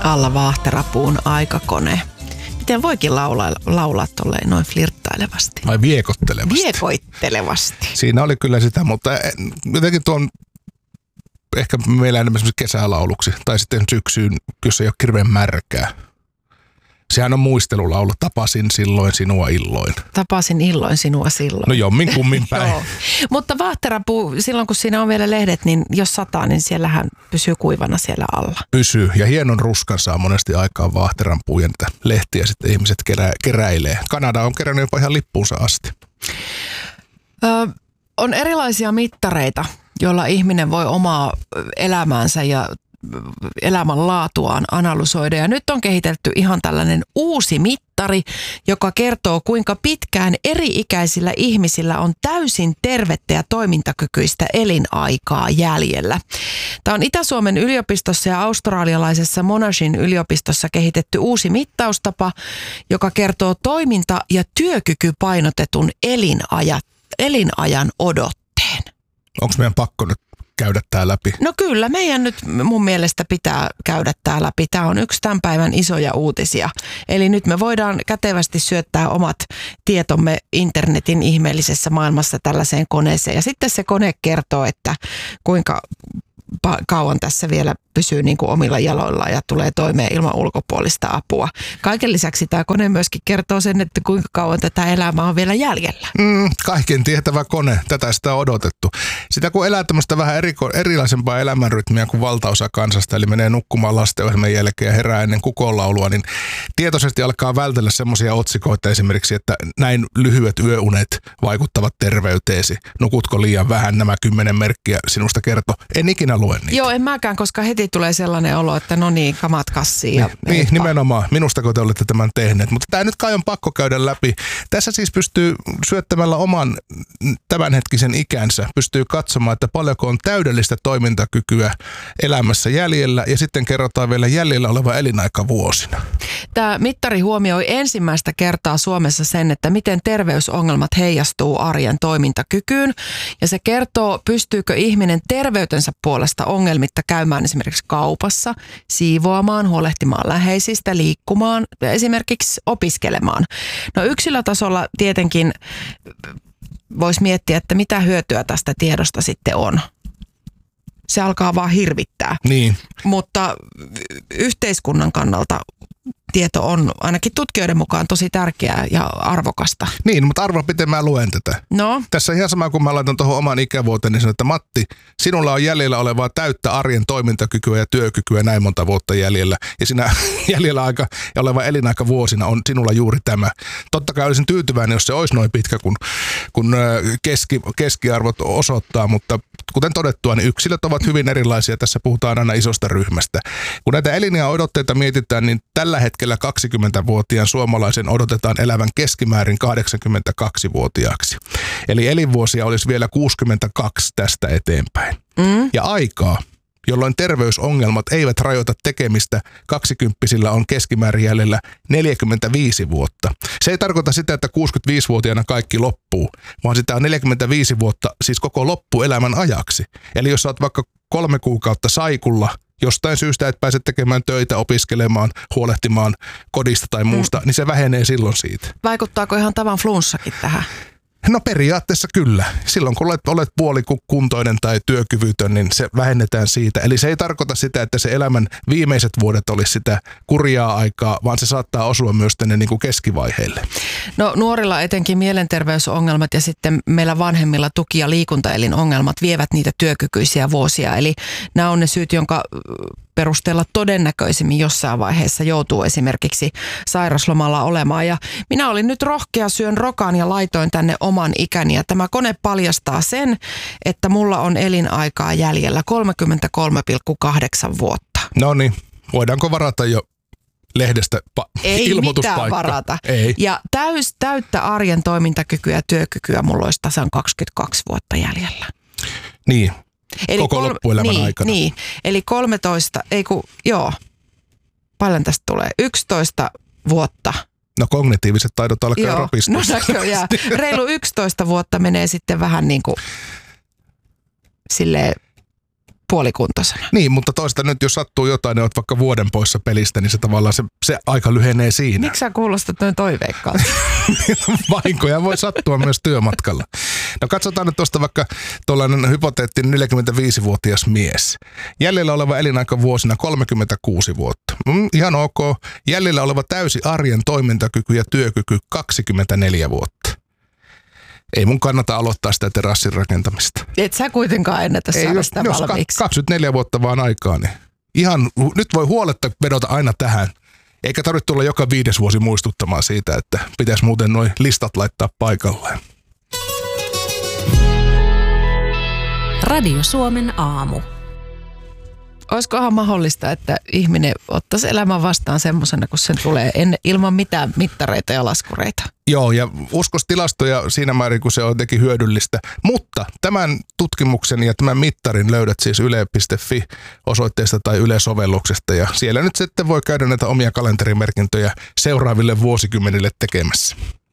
Alla Vaahterapuun aikakone. Miten voikin laulaa tolleen noin flirttailevasti? Vai viekottelevasti? Viekoittelevasti. Siinä oli kyllä sitä, mutta jotenkin tuon ehkä meillä enemmän kesälauluksi tai sitten syksyyn, jos ei ole hirveän märkää. Sehän on muistelulaulu. Tapasin silloin sinua illoin. Tapasin illoin sinua silloin. No jommin kummin päin. Joo. Mutta Vaahterapuu, silloin kun siinä on vielä lehdet, niin jos sataa, niin siellähän pysyy kuivana siellä alla. Pysyy. Ja hienon ruskan saa monesti aikaan Vaahteranpuu ja niitä lehtiä sitten ihmiset keräilee. Kanada on kerännyt jopa ihan lippuunsa asti. On erilaisia mittareita, joilla ihminen voi omaa elämäänsä ja elämänlaatuaan analysoida. Ja nyt on kehitelty ihan tällainen uusi mittari, joka kertoo, kuinka pitkään eri-ikäisillä ihmisillä on täysin tervettä ja toimintakykyistä elinaikaa jäljellä. Tämä on Itä-Suomen yliopistossa ja australialaisessa Monashin yliopistossa kehitetty uusi mittaustapa, joka kertoo toiminta- ja työkykypainotetun elinajan odotteen. Onko meidän pakko nyt käydä tämä läpi? No kyllä, meidän nyt mun mielestä pitää käydä tämä läpi. Tämä on yksi tämän päivän isoja uutisia. Eli nyt me voidaan kätevästi syöttää omat tietomme internetin ihmeellisessä maailmassa tällaiseen koneeseen. Ja sitten se kone kertoo, että kuinka kauan tässä vielä pysyy niin kuin omilla jaloillaan ja tulee toimeen ilman ulkopuolista apua. Kaiken lisäksi tämä kone myöskin kertoo sen, että kuinka kauan tätä elämää on vielä jäljellä. Kaiken tietävä kone. Tätä sitä on odotettu. Sitä kun elää tämmöistä vähän erilaisempaa elämänrytmiä kuin valtaosa kansasta, eli menee nukkumaan lastenohjelman jälkeen ja herää ennen kukonlaulua, niin tietoisesti alkaa vältellä semmoisia otsikoita esimerkiksi, että näin lyhyet yöunet vaikuttavat terveyteesi. Nukutko liian vähän, nämä 10 merkkiä sinusta kertoo. En ikinä lue niitä. Joo, en mäkään, koska heti tulee sellainen olo, että no niin, kamat kassiin. Niin, nimenomaan. Minustako te olette tämän tehneet. Mutta tämä nyt kai on pakko käydä läpi. Tässä siis pystyy syöttämällä oman tämänhetkisen ikänsä, pystyy katsomaan, että paljonko on täydellistä toimintakykyä elämässä jäljellä ja sitten kerrotaan vielä jäljellä oleva elinaika vuosina. Tämä mittari huomioi ensimmäistä kertaa Suomessa sen, että miten terveysongelmat heijastuu arjen toimintakykyyn. Ja se kertoo, pystyykö ihminen terveytensä puolesta ongelmitta käymään esimerkiksi kaupassa, siivoamaan, huolehtimaan läheisistä, liikkumaan, esimerkiksi opiskelemaan. No yksilötasolla tietenkin voisi miettiä, että mitä hyötyä tästä tiedosta sitten on. Se alkaa vaan hirvittää. Niin. Mutta yhteiskunnan kannalta tieto on ainakin tutkijoiden mukaan tosi tärkeää ja arvokasta. Niin, mutta arvo miten mä luen tätä. No. Tässä on ihan sama, kun mä laitan tuohon oman ikävuoteen, niin sanon, että Matti, sinulla on jäljellä olevaa täyttä arjen toimintakykyä ja työkykyä näin monta vuotta jäljellä. Ja sinä jäljellä oleva elinaika vuosina on sinulla juuri tämä. Totta kai olisin tyytyväinen, jos se olisi noin pitkä, kun keskiarvot osoittaa, mutta kuten todettua, niin yksilöt ovat hyvin erilaisia. Tässä puhutaan aina isosta ryhmästä. Kun näitä eliniän odotteita mietitään, niin tällä hetkellä 20-vuotiaan suomalaisen odotetaan elävän keskimäärin 82-vuotiaaksi. Eli elinvuosia olisi vielä 62 tästä eteenpäin. Ja aikaa, jolloin terveysongelmat eivät rajoita tekemistä, 20-vuotiailla on keskimäärin jäljellä 45 vuotta. Se ei tarkoita sitä, että 65-vuotiaana kaikki loppuu, vaan sitä on 45 vuotta, siis koko loppuelämän ajaksi. Eli jos olet vaikka 3 kuukautta saikulla, jostain syystä et pääse tekemään töitä, opiskelemaan, huolehtimaan kodista tai muusta, niin se vähenee silloin siitä. Vaikuttaako ihan tavan flunssakin tähän? No periaatteessa kyllä. Silloin kun olet puolikuntoinen tai työkyvytön, niin se vähennetään siitä. Eli se ei tarkoita sitä, että se elämän viimeiset vuodet olisi sitä kurjaa aikaa, vaan se saattaa osua myös tänne niin kuin keskivaiheille. No nuorilla etenkin mielenterveysongelmat ja sitten meillä vanhemmilla tuki- ja liikuntaelinongelmat vievät niitä työkykyisiä vuosia. Eli nämä on ne syyt, jonka perusteella todennäköisimmin jossain vaiheessa joutuu esimerkiksi sairaslomalla olemaan. Ja minä olin nyt rohkea, syön rokan ja laitoin tänne oman ikäni. Ja tämä kone paljastaa sen, että mulla on elinaikaa jäljellä 33,8 vuotta. No niin, voidaanko varata jo lehdestä ei mitään varata. Ei. Ja täyttä arjen toimintakykyä ja työkykyä mulla olisi tasan 22 vuotta jäljellä. Niin. Eli koko loppuelämän aikana. Niin, eli 13, paljon tästä tulee, 11 vuotta. No kognitiiviset taidot alkaa rapistua. No näköjään. Reilu 11 vuotta menee sitten vähän niin kuin silleen puolikuntoisena. Niin, mutta toista nyt jos sattuu jotain, niin olet vaikka vuoden poissa pelistä, niin se tavallaan se aika lyhenee siinä. Miksi sä kuulostat noin toiveikkaalta? Vahinkoja voi sattua myös työmatkalla. No katsotaan nyt tuosta vaikka tuollainen hypoteettinen 45-vuotias mies. Jäljellä oleva elinaika vuosina 36 vuotta. Ihan ok. Jäljellä oleva täysi arjen toimintakyky ja työkyky 24 vuotta. Ei mun kannata aloittaa sitä terassin rakentamista. Et sä kuitenkaan ennätä saada sitä valmiiksi. 24 vuotta vaan aikaa, niin ihan nyt voi huoletta vedota aina tähän. Eikä tarvitse tulla joka 5 vuosi muistuttamaan siitä, että pitäisi muuten nuo listat laittaa paikalleen. Radio Suomen aamu. Olisikohan mahdollista, että ihminen ottaisi elämän vastaan semmoisena, kun sen tulee ilman mitään mittareita ja laskureita? Joo, ja uskos tilastoja siinä määrin, kun se on jotenkin hyödyllistä. Mutta tämän tutkimuksen ja tämän mittarin löydät siis yle.fi-osoitteesta tai Yle-sovelluksesta. Ja siellä nyt sitten voi käydä näitä omia kalenterimerkintöjä seuraaville vuosikymmenille tekemässä.